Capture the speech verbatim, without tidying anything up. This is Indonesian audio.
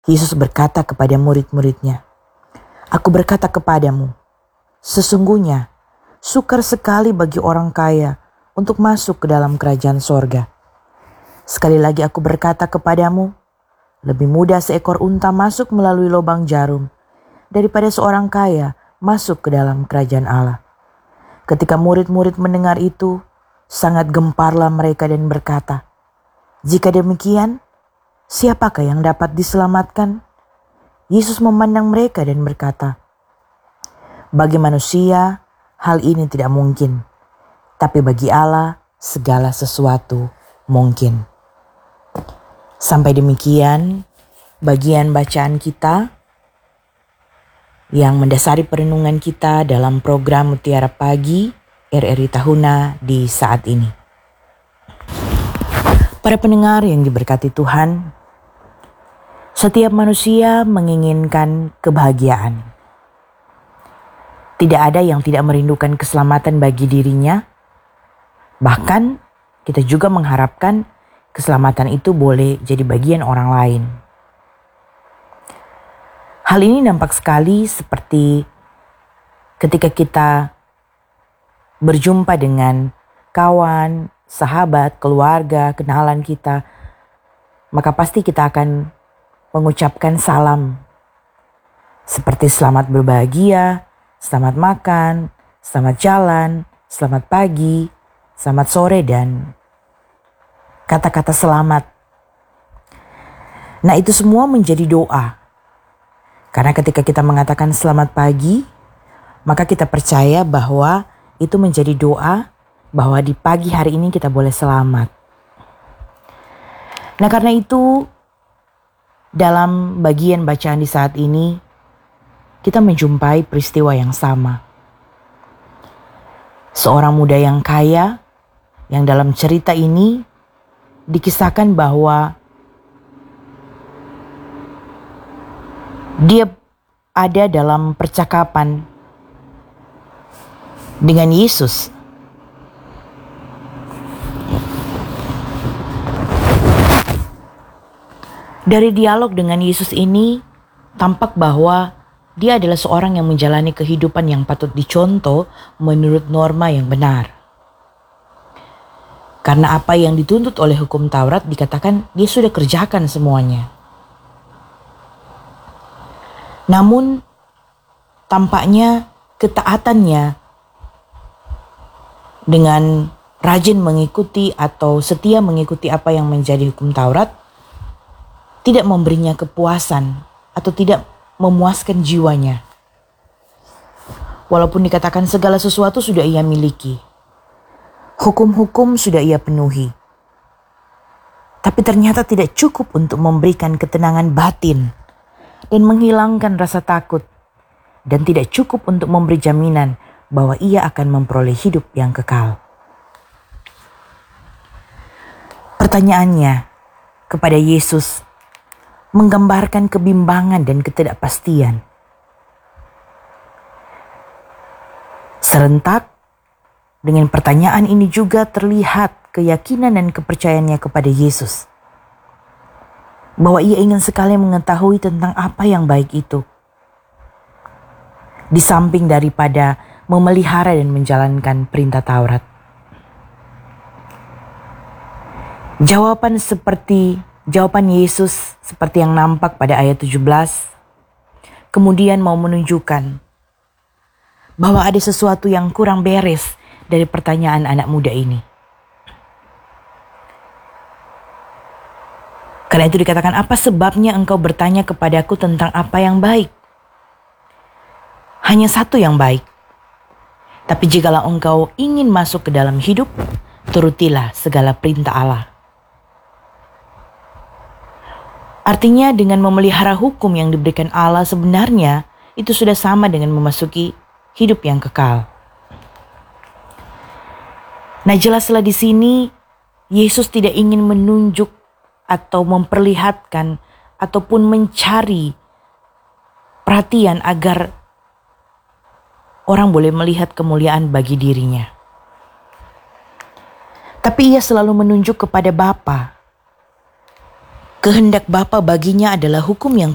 Yesus berkata kepada murid-muridnya, "Aku berkata kepadamu, sesungguhnya sukar sekali bagi orang kaya untuk masuk ke dalam kerajaan sorga. Sekali lagi aku berkata kepadamu, lebih mudah seekor unta masuk melalui lubang jarum daripada seorang kaya masuk ke dalam kerajaan Allah." Ketika murid-murid mendengar itu, sangat gemparlah mereka dan berkata, "Jika demikian, siapakah yang dapat diselamatkan?" Yesus memandang mereka dan berkata, "Bagi manusia, hal ini tidak mungkin, tapi bagi Allah segala sesuatu mungkin." Sampai demikian bagian bacaan kita yang mendasari perenungan kita dalam program Mutiara Pagi R R I Tahuna di saat ini. Para pendengar yang diberkati Tuhan, setiap manusia menginginkan kebahagiaan. Tidak ada yang tidak merindukan keselamatan bagi dirinya. Bahkan kita juga mengharapkan keselamatan itu boleh jadi bagian orang lain. Hal ini nampak sekali seperti ketika kita berjumpa dengan kawan, sahabat, keluarga, kenalan kita, maka pasti kita akan mengucapkan salam seperti selamat berbahagia, selamat makan, selamat jalan, selamat pagi, selamat sore, dan kata-kata selamat. Nah, itu semua menjadi doa. Karena ketika kita mengatakan selamat pagi, maka kita percaya bahwa itu menjadi doa bahwa di pagi hari ini kita boleh selamat. Nah, karena itu dalam bagian bacaan di saat ini kita menjumpai peristiwa yang sama. Seorang muda yang kaya yang dalam cerita ini dikisahkan bahwa dia ada dalam percakapan dengan Yesus. Dari dialog dengan Yesus ini tampak bahwa dia adalah seorang yang menjalani kehidupan yang patut dicontoh menurut norma yang benar. Karena apa yang dituntut oleh hukum Taurat dikatakan dia sudah kerjakan semuanya. Namun tampaknya ketaatannya dengan rajin mengikuti atau setia mengikuti apa yang menjadi hukum Taurat tidak memberinya kepuasan atau tidak memuaskan jiwanya. Walaupun dikatakan segala sesuatu sudah ia miliki, hukum-hukum sudah ia penuhi, tapi ternyata tidak cukup untuk memberikan ketenangan batin dan menghilangkan rasa takut, dan tidak cukup untuk memberi jaminan bahwa ia akan memperoleh hidup yang kekal. Pertanyaannya kepada Yesus menggambarkan kebimbangan dan ketidakpastian. Serentak dengan pertanyaan ini juga terlihat keyakinan dan kepercayaannya kepada Yesus, bahwa ia ingin sekali mengetahui tentang apa yang baik itu. Di samping daripada memelihara dan menjalankan perintah Taurat. Jawaban seperti jawaban Yesus seperti yang nampak pada ayat tujuh belas kemudian mau menunjukkan bahwa ada sesuatu yang kurang beres dari pertanyaan anak muda ini. Karena itu dikatakan, apa sebabnya engkau bertanya kepadaku tentang apa yang baik? Hanya satu yang baik. Tapi jikalau engkau ingin masuk ke dalam hidup, turutilah segala perintah Allah. Artinya dengan memelihara hukum yang diberikan Allah sebenarnya itu sudah sama dengan memasuki hidup yang kekal. Nah, jelaslah di sini Yesus tidak ingin menunjuk atau memperlihatkan ataupun mencari perhatian agar orang boleh melihat kemuliaan bagi dirinya. Tapi ia selalu menunjuk kepada Bapa. Kehendak Bapa baginya adalah hukum yang